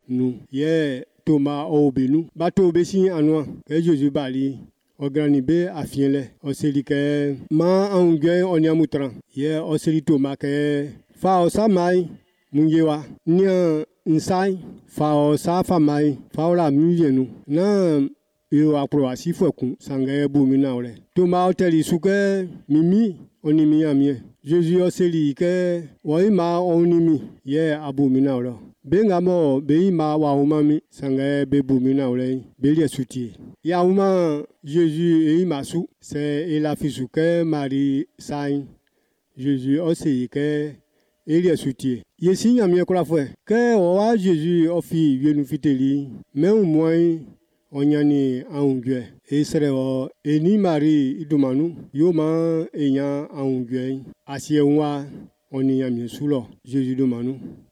nous. Hier, Thomas Obenu. Bateau Bessin Anoa. Que Jésus Bali. Organibe a fienle. Oseli que ma angue onyamutran. Hier, Oseli Thomas que fa osamai. Mungewa. Nia insai. Fa osa famai. Fa ola mujenu. Na yo aproasi fokun. Sangaye bumina ole. Thomas oteli suke mimi. Onimi amie. Jésus Oseli que waima onimi. Hier, abumina ole. Bengamo beima wa umami sangaye bebumina ole belia soutier. Ya uma Jésus et imasu c'est il a fisuke Marie Saint. Jésus aussi que elia soutier. Yesi nyamie kola fwe que wa Jésus ofi vienu fiteli mais au moins onyani aungwe e sereo eni Marie idumanu yoma enya aungwe asienwa oni yamie sulo Jésus dumanu.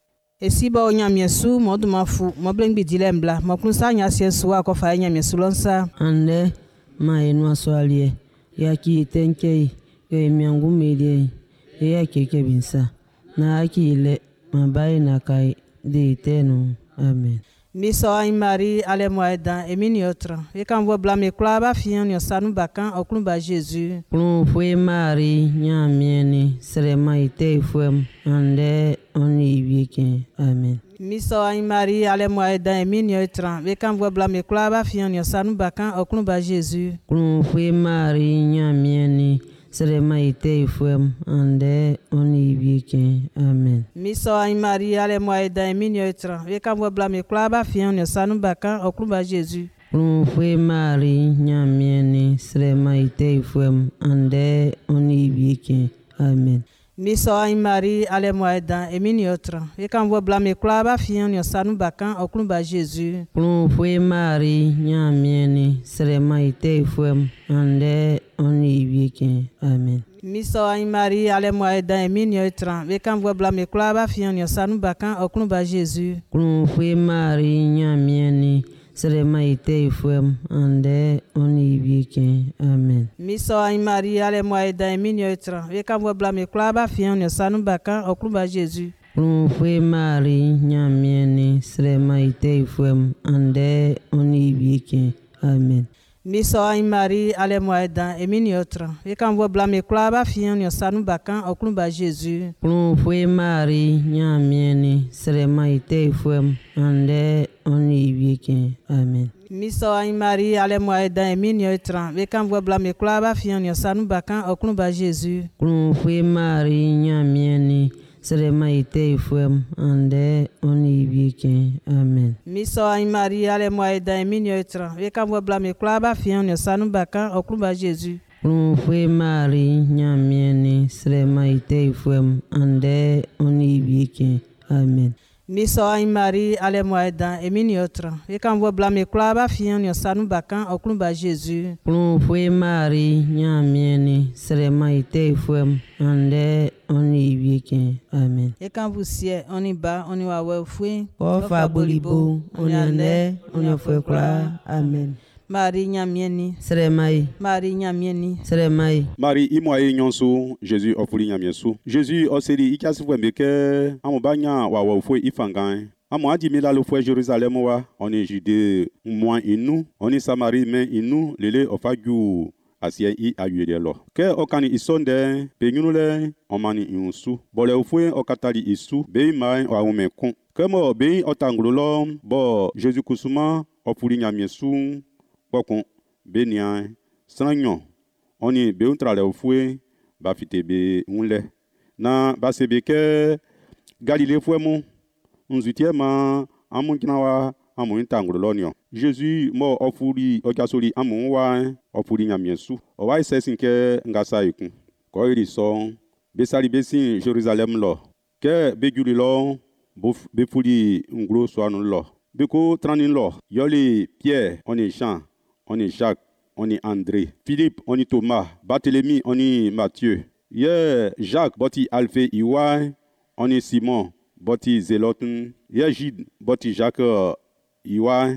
Esiba onyamiesu modumafu moblengbi dilembla mokunsa nyasiesu akofa nyamiesu lonsa ande ma enu aswalie yaki tenkei yo emiangu melie yaki kebinsa na akile mabai na kai de tenu amen. Miso ay Marie ale moeda emini otra e kan vo blame klaba fian yo sanu bakan oklun ba Jésus Klon fwe Marie nyamieni srema ite fwem ande oni wieke amen. Miso ay Marie ale moeda emini otra e kan vo blame klaba fian yo sanu bakan oklun ba Jésus Klon fwe Marie nyamieni srema ite fwem ande oni wieke amen. Miso ay Marie ale moeda emini otra e kan vo blame klaba fian yo sanu bakan oklun ba Jésus Klon fwe Marie nyamieni srema ite fwem ande oni wieke amen. Miso ay Marie ale moeda emini otra e kan vo blame klaba fian yo sanu bakan oklun ba Jésus Klon fwe Marie nyamieni srema ite fwem ande oni wieke amen. Miso ay Marie ale moeda emini otra e kan vo blame klaba fian yo sanu bakan oklun ba Jésus Klon fwe Marie nyamieni srema ite fwem ande oni wieke amen. Miso ay Marie ale moeda emini otra e kan vo blame klaba fian yo sanu bakan oklun ba Jésus Klon fwe Marie nyamieni srema ite fwem ande oni wieke amen. Miso ay Marie ale moeda emini otra e kan vo blame klaba fian yo sanu bakan oklun ba Jésus Klon fwe Marie nyamieni srema ite fwem ande oni wieke amen. Miso ay Marie ale moeda emini otra e kan vo blame klaba fian yo sanu bakan oklun ba Jésus Klon fwe Marie nyamieni srema ite fwem ande oni wieke amen. Miso ay Marie ale moeda emini otra e kan vo blame klaba fian yo sanu bakan oklun ba Jésus Klon fwe Marie nyamieni srema ite fwem ande oni wieke amen. Miso ay Marie ale moeda emini otra e kan vo blame klaba fian yo sanu bakan oklun ba Jésus Klon fwe Marie nyamieni srema ite fwem ande oni wieke amen. e kan vo sie oni ba oni wa we fui Kofa bolibo oni ande oni fwe kla amen. Marie nyamieni Sremai Marie nyamieni sremai Marie imoye nyonso Jésus ofuli nyamiesu Jésus oseli ikasi fwe mbeke amobanya wa fwe ifangan amo adi mila lo fwe Jérusalem wa oni Judée moins inu oni Samarie men inu lele ofaju asie I ayuede lo ke okani isonde penyunule omani insu bole ofwe okatali isu be mai wa umekun kemo be otanglo bo Jésus kusuma ofuli nyamiesu Pokon benia sanyo oni be untrale ofue ba fitebe unle na ba sebeke Galilée fuemu unzutiema amunkinawa amuntangro lonio Jésus mo ofuri okasori amunwa ofuri nyamiesu o wa isesinke ngasa ikun ko iri so besali besin Jérusalem lo ke bejuli lo be furi ngro so anu lo beko tranin lo yoli Pierre oni Jean on est Jacques, on est André. Philippe, on est Thomas. Barthélemy, on est Matthieu. Jacques, boti Alphée Iwa, on est Simon, boti Zéloten. Gide, boti Jacques Iwa.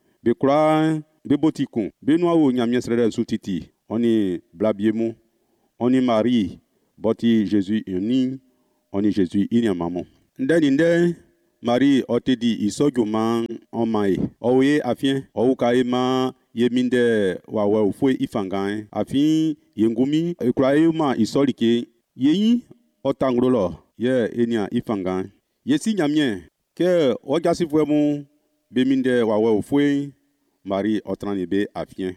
Bekra, bebotikon. Benoît ou nyamiesrede soutiti. On est Blabiemon. On est Marie, boti Jésus uni. On est Jésus inyamamon. Ndende, Marie otedi isojuma omai owe afien ouka ema yeminde wawe ufue ifangan afin yengumi ekraema isolike yeyi otangrolo ye enia ifangan yesi nyamie ke ogasi fuemu beminde wawe ufue Marie otrani be afien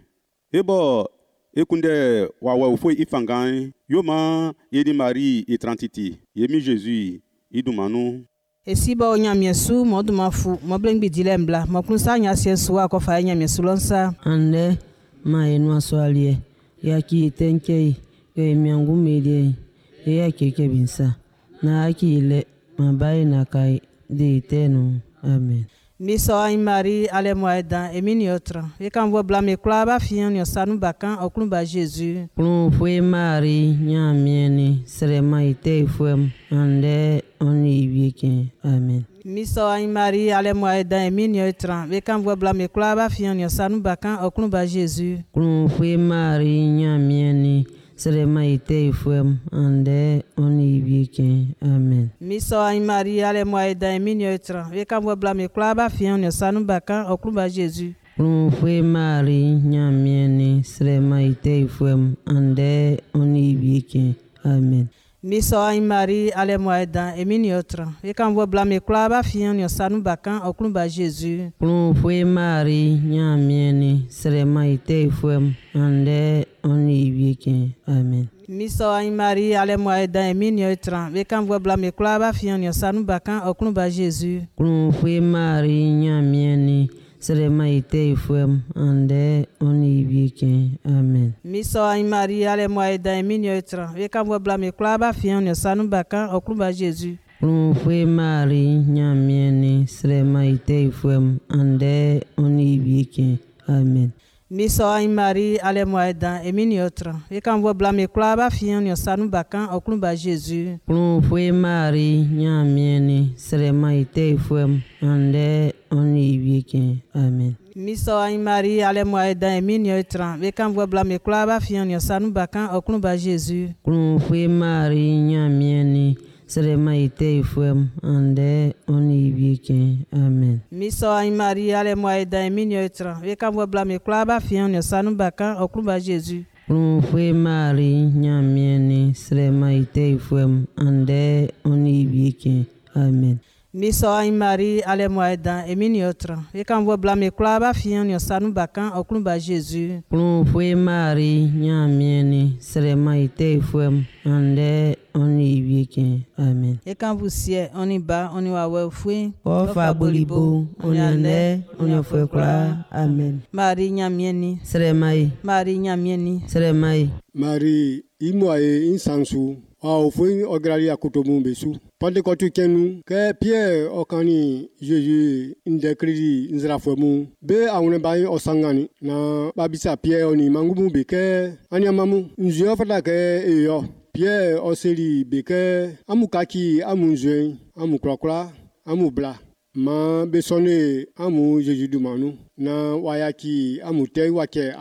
ebo ekunde wawe ufue ifangan yoma yedi Marie etrantiti yemi Jésus idumanu esi ba onyamiesu moduma fu moblengbi dilembla mokunsa nya siesu wa fa nyamiesu lonsa ande ma enu aswalie ya ki tenkei yo emiangu medie ya keke binsa na aki ile mabai na kai de tenu amen. Miso ay Marie ale moedan emini otra e kan vo blame kla ba fian yo sanu bakan okun ba Jésus Plon fue Marie nyamieni serema ite fuem ande oni wieke amen. Miso ay Marie ale moedan emini otra e kan vo blame kla ba fian yo sanu bakan okun ba Jésus Plon fue Marie nyamieni serema ite fuem ande oni wieke amen. Miso ay Marie ale moedan emini otra e kan vo blame kla ba fian yo sanu bakan okun ba Jésus Plon fue Marie nyamieni serema ite fuem ande oni wieke amen. Miso ay Marie ale moedan emini otra e kan vo blame kla ba fian yo sanu bakan okun ba Jésus Plon fue Marie nyamieni serema ite fuem ande oni wieke amen. Miso ay Marie ale moedan emini otra e kan vo blame kla ba fian yo sanu bakan okun ba Jésus Plon fue Marie nyamieni serema ite fuem ande oni wieke amen. Miso ay Marie ale moedan emini otra e kan vo blame kla ba fian yo sanu bakan okun ba Jésus Plon fue Marie nyamieni serema ite fuem ande oni wieke amen. Miso ay Marie ale moedan emini otra e kan vo blame kla ba fian yo sanu bakan okun ba Jésus Plon fue Marie nyamieni serema ite fuem ande oni wieke amen. Miso ay Marie ale moedan emini otra e kan vo blame kla ba fian yo sanu bakan okun ba Jésus Plon fue Marie nyamieni serema ite fuem ande oni wieke amen. Miso ay Marie ale moedan emini otra e kan vo blame kla ba fian yo sanu bakan okun ba Jésus Plon fue Marie nyamieni serema ite fuem ande oni wieke amen. Miso ay Marie ale moedan emini otra e kan vo blame kla ba fian yo sanu bakan okun ba Jésus Plon fue Marie nyamieni serema ite fuem ande oni wieke amen. e kan vo sie oni ba oni wa we fui Ofa bolibo oni ande oni fue kla amen. Marie nyamieni Seremai Marie nyamieni seremai Marie imoye insansu ofoi ograli akotomu besu Pentecote kenu ke Pierre okani Jésus inde kredi nzrafuemu be awune bai osangani na babisa Pierre oni mangumu beke anyamamu nzio fata ke eyo Pierre oseli beke amukaki amunzwe amukrokra amubla ma besone amu Jésus dumanu na wayaki amute wake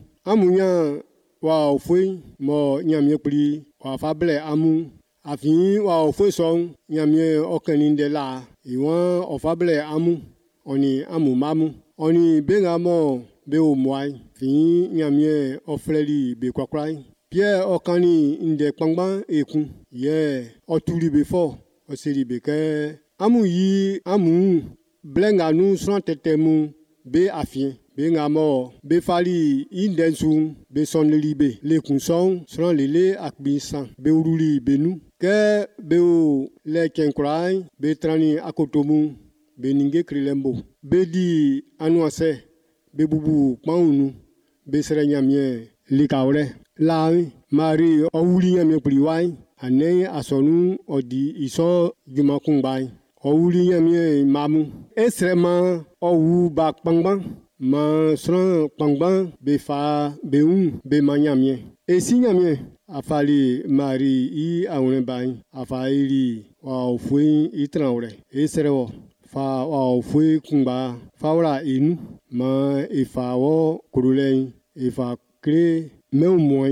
amunya wa ofoi mo nyamye pli wa fable amu afin wa ofoi song nyamye okaninde la iwan ofable amu oni amu mamu oni benga mo be o mwai fin nyamye ofreli be kwakrai Pierre okani inde kpangban ekun ye otuli before oseli be ke amu yi amu blenga nu sran tetemu be afin benga mo be fali indensu be sonli be le kunson sran lele akbisan be uruli benu ke be o le kenkrai be trani akotomu be ninge krilembo be di anuase be bubu paunu be serenyamie likawre la Marie owuli nyamie priwai ane asonu odi iso jumakungbai owuli nyamie mamu esrema owu ba kpangban ma sran kpangban be fa be be manyamie esi nyamie afali Marie I awune bai afaili wa ofui itranwre esrewo fa wa ofui kungba fawra inu ma ifa wo kurulei ifa kre meu moy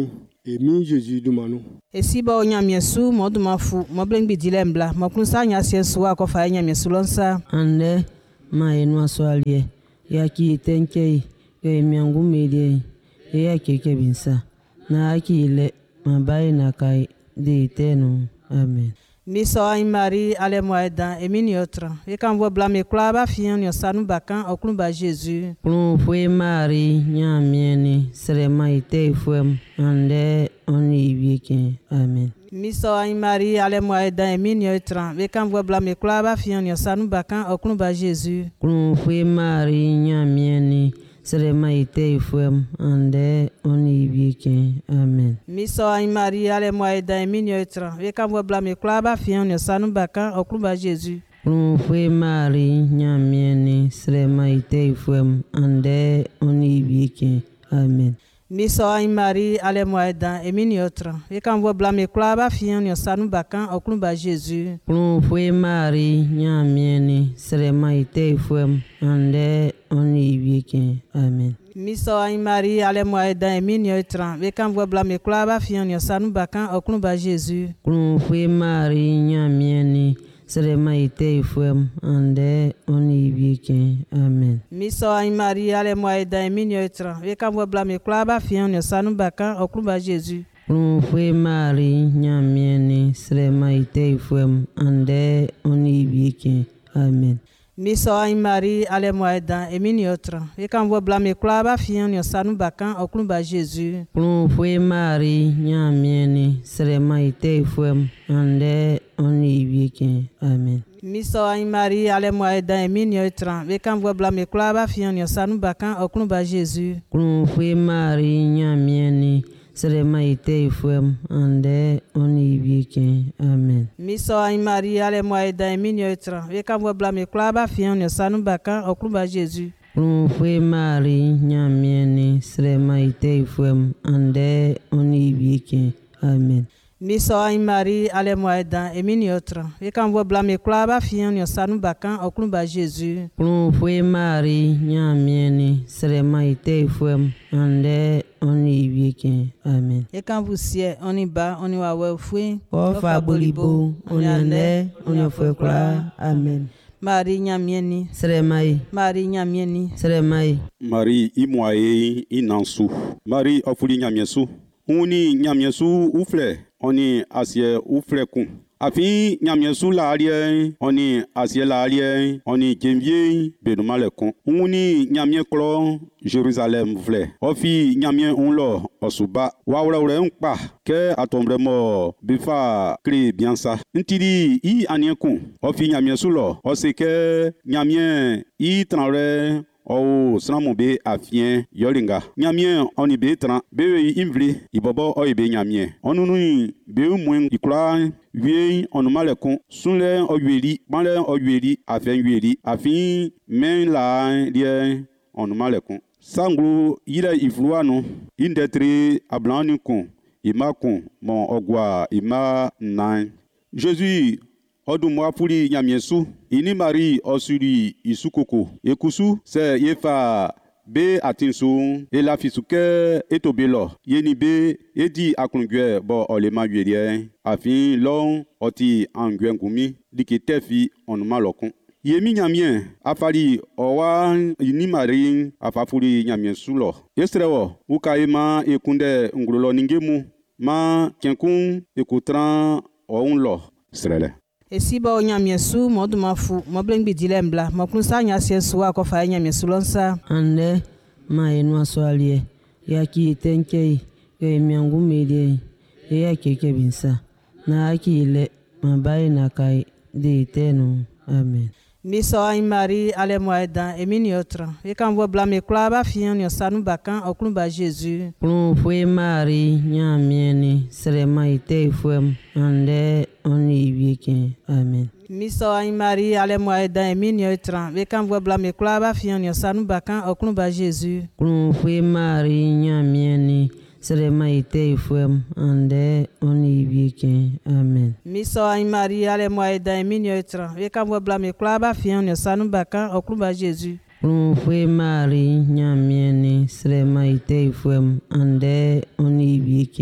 Emi Jésus dumanu. Esi ba o nyamiesu mo duma fu mo blengbi dilembla mo kunsa nya siesu a ko fa nyamiesu lonsa. Ande ma enu aswalie ya ki tenkei yo emiangu medie ya keke binsa na aki ile mabai na kai de tenu. Amen. Miso ay Marie ale moeda emini otra. E kan vo blame kula ba fian yo sanu bakan oklun ba Jésus. Plon foi Marie nya mieni sere maite fuem ande oni wieke. Amen. Miso ay Marie ale moeda emini otra. E kan vo blame kula ba fian yo sanu bakan oklun ba Jésus. Plon foi Marie nya mieni sere maite fuem ande oni wieke. Amen. Miso ay Marie ale moeda emini otra. E kan vo blame kula ba fian yo sanu bakan oklun ba Jésus. Plon foi Marie nya mieni sere maite fuem ande oni wieke. Amen. Miso ay Marie ale moeda emini otra. E kan vo blame kula ba fian yo sanu bakan oklun ba Jésus. Plon foi Marie nya mieni sere maite fuem ande oni wieke. Amen. Miso ay Marie ale moeda emini otra. E kan vo blame kula ba fian yo sanu bakan oklun ba Jésus. Plon foi Marie nya mieni sere maite fuem ande oni wieke. Amen. Miso ay Marie ale moeda emini otra. E kan vo blame kula ba fian yo sanu bakan oklun ba Jésus. Plon foi Marie nya mieni sere maite fuem ande oni wieke. Amen. Miso ay Marie ale moeda emini otra. E kan vo blame kula ba fian yo sanu bakan oklun ba Jésus. Plon foi Marie nya mieni sere maite fuem ande oni wieke. Amen. Miso ay Marie ale moeda emini otra. E kan vo blame kula ba fian yo sanu bakan oklun ba Jésus. Plon foi Marie nya mieni sere maite fuem ande oni wieke. Amen. Miso ay Marie ale moeda emini otra. E kan vo blame kula ba fian yo sanu bakan oklun ba Jésus. Plon foi Marie nya mieni sere maite fuem ande oni wieke. Amen. Miso ay Marie ale moeda emini otra. E kan vo blame kula ba fian yo sanu bakan oklun ba Jésus. Plon foi Marie nya mieni sere maite fuem ande oni wieke. Amen. E kan vo sie oni ba oni wa we fui. O fa bolibo oni ande oni foi kula. Amen. Marie nyamieni. Sere mai. Marie nyamieni. Sere mai. Marie imwaye inansu. Marie ofuli nyamiesu. Uni nyamiesu ufle oni asie ufle kun. Afi nyamiesu la alie oni asie la alie oni jemvie benuma le kun. Uni nyamie klo Jérusalem vle. Ofi nyamie unlo osuba. Wawre nkpa ke atombre mo bifa kri biansa. Ntidi I anien kun. Ofi nyamiesu lo. Oseke nyamie I tranre o sramu be afien yolinga nyamie oni be tran be imvli ibobo o be nyamie onunu be mwen ikura wie onumalekun sunle oyeli banle oyeli afien yeli afin men la die onumalekun sangru yire ifluanu indetri ablani kun imakun mon ogwa ima nine Jésus Odumwa puli nyamiesu ini Marie osuri isukoko ekusu se yefa be atinsu e la fisuke etobelo yeni be edi aklungwe bo olema yedie afin long oti angwengumi diketefi onuma lokun yemi nyamien afali owa ini Marie afafuli nyamiesu lo yestrewo ukaima ekunde ngulolo ningemu ma kenkun ekutran onlo srele Esi ba o nyamiesu mo duma fu mo blengbi dilembla mo kunsa nya siesu a ko fa nyamiesu lonsa. Ande ma enu aswalie ya ki tenkei yo emiangu medie ya keke binsa na aki ile mabai na kai de tenu. Amen. Miso ay Marie ale moeda emini otra. E kan vo blame kula ba fian yo sanu bakan oklun ba Jésus. Plon foi Marie nya mieni sere maite fuem ande oni wieke. Amen. Miso ay Marie ale moeda emini otra. E kan vo blame kula ba fian yo sanu bakan oklun ba Jésus. Plon foi Marie nya mieni sere maite fuem ande oni wieke. Amen. Miso ay Marie ale moeda emini otra. E kan vo blame kula ba fian yo sanu bakan oklun ba Jésus. Plon foi Marie nya mieni sere maite fuem ande oni wieke.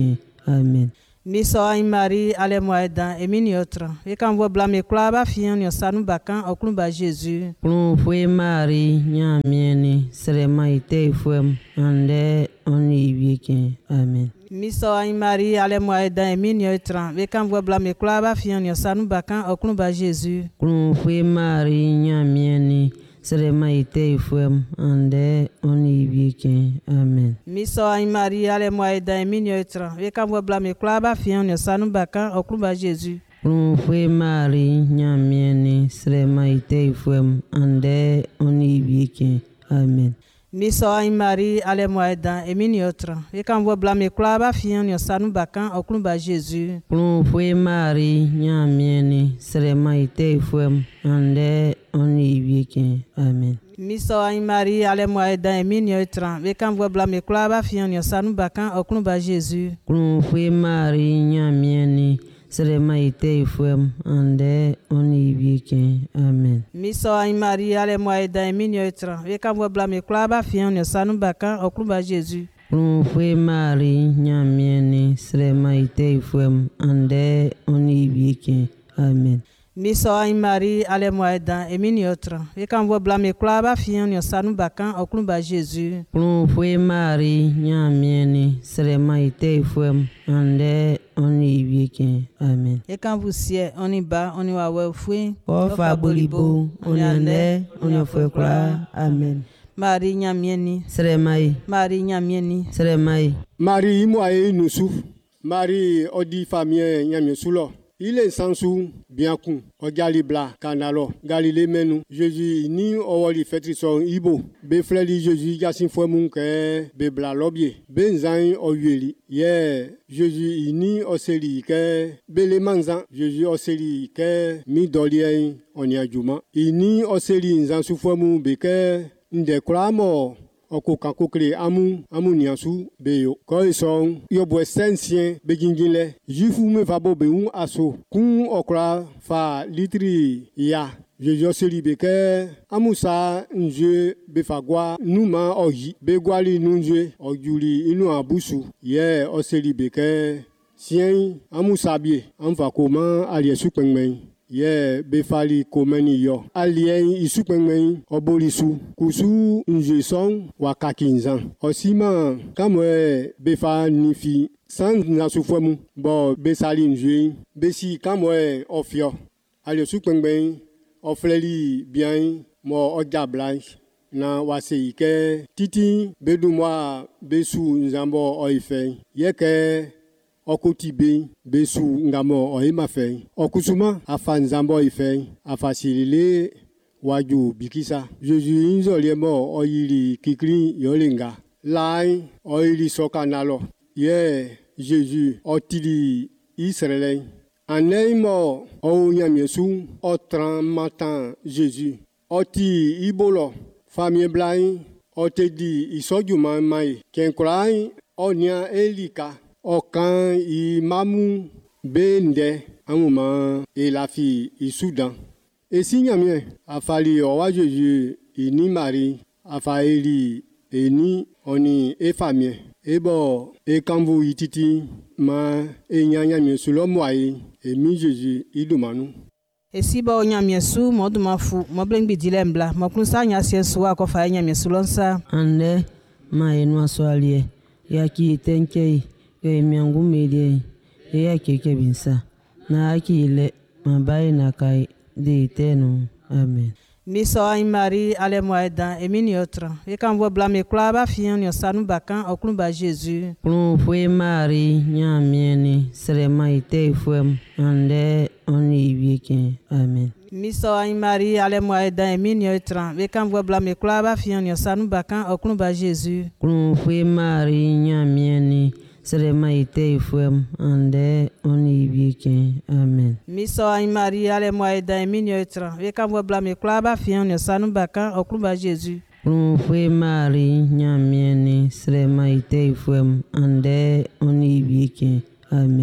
Amen. Miso ai Marie ale moeda e miniotra. E kan vo blame klaba fian yo sanu bakan oklun ba Jesus. Plum foi Marie, nya mieni, sere maite fuem, ande oni wieke. Amen. Miso ai Marie ale moeda e miniotra. E kan vo blame klaba fian yo sanu bakan oklun ba Jesus. Plum foi Marie, nya mieni, sere maite fuem, ande oni wieke. Amen. Miso ai Marie ale moeda e miniotra. E kan vo blame klaba fian yo sanu bakan oklun ba Jesus. Plum foi Marie, nya mieni, sere maite fuem, ande oni wieke. Amen. Miso ai Marie ale moeda e miniotra. E kan vo blame klaba fian yo sanu bakan oklun ba Jesus. Plum foi Marie, nya mieni, sere maite fuem, ande oni wieke. Amen. Miso ai Marie ale moeda e miniotra. E kan vo blame klaba fian yo sanu bakan oklun ba Jesus. Plum foi Marie, nya mieni, sere maite fuem, ande oni wieke. Amen. Miso ai Marie ale moeda e miniotra. E kan vo blame klaba fian yo sanu bakan oklun ba Jesus. Plum foi Marie, nya mieni, sere maite fuem, ande oni wieke. Amen. Miso ai Marie ale moeda e miniotra. E kan vo blame klaba fian yo sanu bakan oklun ba Jesus. Plum foi Marie, nya mieni, sere maite fuem, ande oni wieke. Amen. E kan vo sie oni ba oni wa we fui. Ofa bolibo, oni ande, oni foi kla. Amen. Marie nyamieni. Sere mai, Marie nyamieni. sere mai. Marie mo aye nusu. Marie odi famille nyamie sulo. Il est sans sou bien kun o Galibla kanalo Galilée menu Jésus ni o wali fetri son ibo be fleli Jésus yasin fo mun ke be bla lobie ben zan o yeli ye Jésus ni o seli ke be le manzan Jésus o seli ke mi dolien on ya juma ni o seli nzan su fo mun be ke nde kramo oko kakokle amu niasu beyo ko ison yo bo sensien begingile jifu me va bo be un aso kun okra fa litri ya je seli be ke amusa nje be fagwa numa oyi be gwali nunje ojuli inu abusu ye o seli be ke sien amusa bie amfa koma aliesu penmen ye befali komeni yo alien isupengmen obolisu kusu njeson wakakinzan osima kamwe befa nifi san na sufemu bo besali nje besi kamwe ofio ale supengmen ofleli bien mo oja blanche na waseike titi bedumwa besu nzambo oife yeke Okotibe besu ngamo oimafe okusuma afanzambo ife afasilile waju bikisa Jésus inzoliemo oyili kikri yolinga lai oyili sokanalo ye Jésus otili Israël aneimo ounyamiesu otran matin Jésus oti ibolo famille blai otedi isojuma mai kenkulai onia elika Okan imamu bende amuma elafi isudan. Esinyamie afali owa Jésus ini Marie afaeli eni oni efamie. Ebo ekambu ititi ma enyanyamie sulomwai emi Jésus idumanu. Esiba onyamiesu modumafu moblengbi dilembla mokunsa nyasiesu akofa nyamiesu lonsa. Ande ma enwa soalie yaki tenkei yo miangu melie ya keke binsa na akile mabai na kai de tenu. Amen. Miso ai Marie ale moeda e miniotra. E kan vo blame klaba fian yo sanu bakan oklun ba Jesus. Plum foi Marie, nya mieni, sere maite fuem, ande oni wieke. Amen. Miso ai Marie ale moeda e miniotra. E kan vo blame klaba fian yo sanu bakan oklun ba Jesus. Plum foi Marie, nya mieni, sere maite fuem, ande oni wieke. Amen. Miso ai Marie ale moeda e miniotra. E kan vo blame klaba fian yo sanu bakan oklun ba Jesus. Plum foi Marie, nya mieni, sere maite fuem, ande oni wieke. Amen.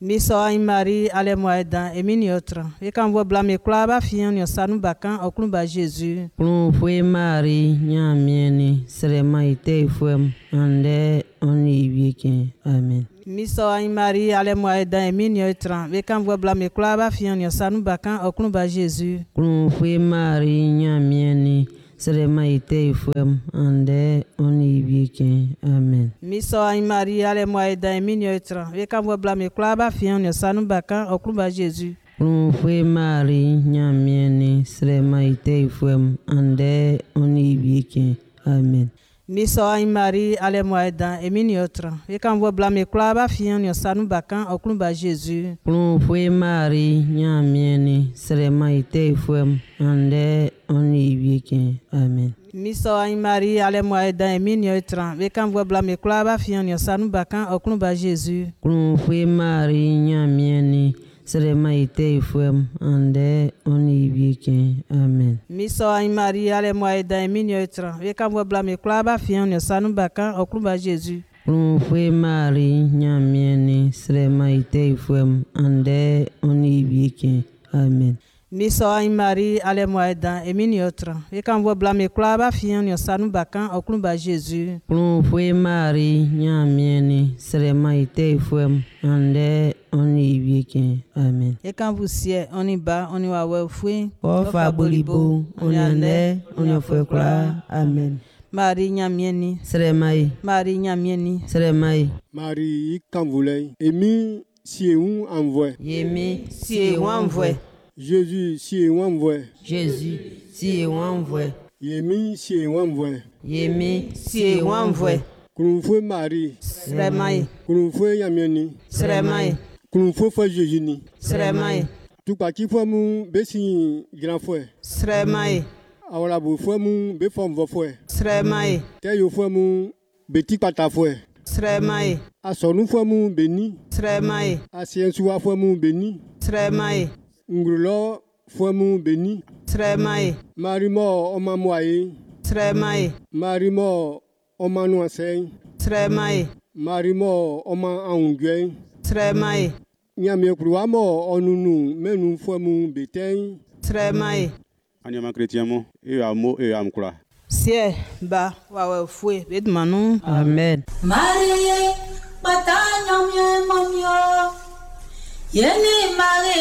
Miso a Marie ale moedan emini otra. E kan vo blame kla ba fian yo sanu bakan okun ba Jésus. Klon foi Marie nyamieni srema ite fuem ande oni wieke. Amen. Miso a Marie ale moedan emini otra. E kan vo blame kla ba fian yo sanu bakan okun ba Jésus. Klon foi Marie nyamieni srema ite fuem ande oni wieke. Amen. Miso a Marie ale moedan emini otra. E kan vo blame kla ba fian yo sanu bakan okun ba Jésus. Klon foi Marie nyamieni srema ite fuem ande oni wieke. Amen. Miso a Marie ale moedan emini otra. E kan vo blame kla ba fian yo sanu bakan okun ba Jésus. Klon foi Marie nyamieni srema ite fuem ande oni wieke. Amen. Miso a Marie ale moedan emini otra. E kan vo blame kla ba fian yo sanu bakan okun ba Jésus. Klon foi Marie nyamieni srema ite fuem ande oni wieke. Amen. Miso a Marie ale moedan emini otra. E kan vo blame kla ba fian yo sanu bakan okun ba Jésus. Klon foi Marie nyamieni srema ite fuem ande oni wieke. Amen. Miso a Marie ale moedan emini otra. E kan vo blame kla ba fian yo sanu bakan okun ba Jésus. Klon foi Marie nyamieni srema ite fuem ande oni wieke. Amen. E kan vo sie oni ba oni wa we fui. O fa bolibo oni ande oni foi kla. Amen. Marie nyamieni. Sremai. Marie nyamieni. Sremai. Marie Kanvoulay, Emi Sieun envoie. Yemi si wanvwe. Jésus Sieun envoie. Jésus si wanvwe. Yemi Sieun envoie. Yemi si wanvwe. Kulunfwe Marie, Sremai. kulunfwe Yamieni, Sremai. kulunfwe fwe Jésus ni. Sremai. Tukpaki fwe mu besi grand fwe. Sremai. Awala bu fwe mu be fom vo fwe. Sremai. Te yo fwe mu beti pata fwe. Sremai. Asonu fwe mu beni. Sremai. Asiensuwa fwe mu beni. Sremai. Ngrulo fwe mu beni. Sremai. Marimo oma mwaye. Sremai. Marimo oma nuansen. Sremai. Marimo oma aungwe. Sremai. Nyame kruwa mo onunu menu fwe mu beten. Sremai. Anyama chrétien mo e amo e amkura. Sie ba wa we fui bedmanu. Amen. Marie, batanya mye mamyo. Yeni Marie.